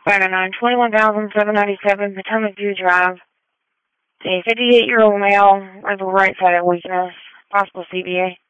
509, 21,797 Potomac View Drive. A 58-year-old male with right sided weakness, possible CBA.